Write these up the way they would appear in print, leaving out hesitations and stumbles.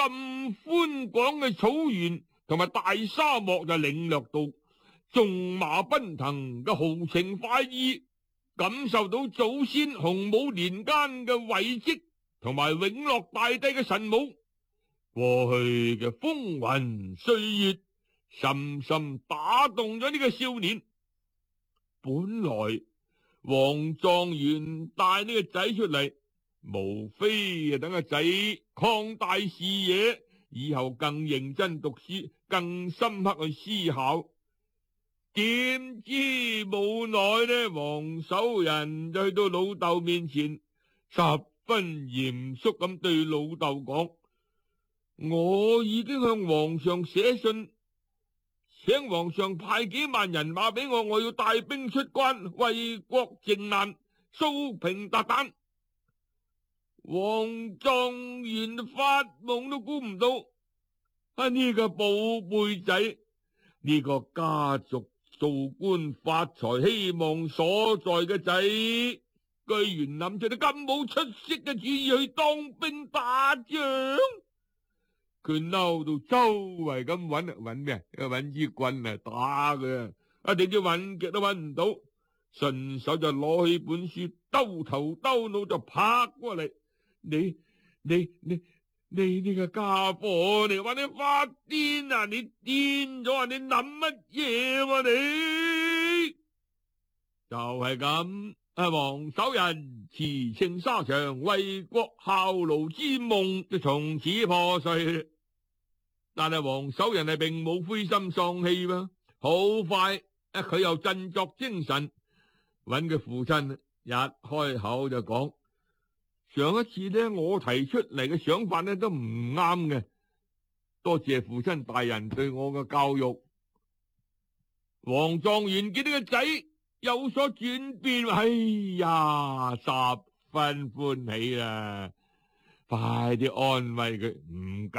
咁寬廣嘅草原同埋大沙漠就領略到縱馬奔騰嘅豪情快意，感受到祖先洪武年間嘅遺迹同埋永樂大帝嘅神武，過去嘅風雲歲月深深打動咗呢個少年。本來王狀元帶呢個仔出嚟，無非等個仔擴大視野，以後更認真讀書，更深刻去思考。點知無奈呢，王守仁就去到老豆面前，十分嚴肅咁對老豆講：我已經向皇上寫信，請皇上派幾萬人馬俾我，我要帶兵出關，為國靖難，掃平韃靼。王狀元發夢都估唔到，呢個寶貝仔，呢個家族做官發財希望所在嘅仔，居然諗出啲咁冇出息嘅主意去當兵打仗。佢嬲到周圍咁揾咩？揾支棍嚟打佢，點知揾極都揾唔到，順手就攞起本書，兜頭兜腦就拍過嚟。你呢個家伙，你話你發癲啊？你癲咗啊？你諗乜嘢你？就係咁，王守仁馳騁沙場為國效勞之夢就從此破碎。但係王守仁係並冇灰心喪氣噃，好快佢又振作精神，揾佢父親一開口就講：上一次呢，我提出嚟嘅想法呢都唔啱嘅，多謝父親大人對我嘅教育。王狀元見呢個仔有所轉變，哎呀，十分歡喜啦！快啲安慰佢，唔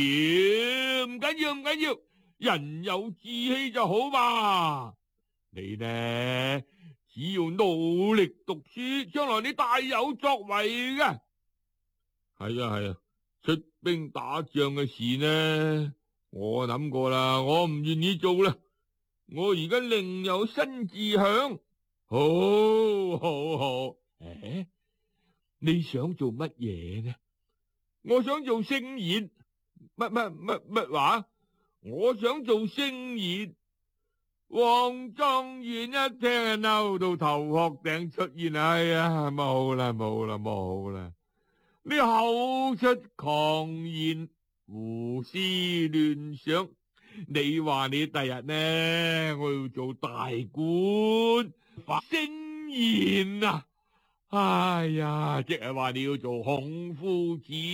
緊要，人有志氣就好嘛。你呢，只要努力讀書，將來你大有作為嘅。係啊，出兵打仗嘅事呢，我諗過啦，我唔願意做啦。我而家另有新志向。好，你想做乜嘢呢？我想做聖賢。乜話？我想做聖賢。王狀元一聽嬲到頭殼頂出現，哎呀，冇啦！你口出狂言，胡思亂想。你話你第日呢，我要做大官，聖賢啊！哎呀，即係話你要做孔夫子。